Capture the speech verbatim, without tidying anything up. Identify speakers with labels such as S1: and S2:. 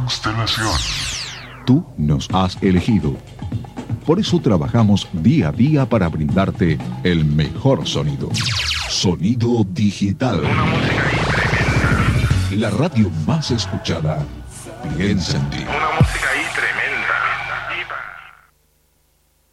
S1: Constelación.
S2: Tú nos has elegido. Por eso trabajamos día a día para brindarte el mejor sonido. Sonido digital.
S1: Una música ahí tremenda.
S2: La radio más escuchada. Piensa en ti.
S1: Una música ahí tremenda.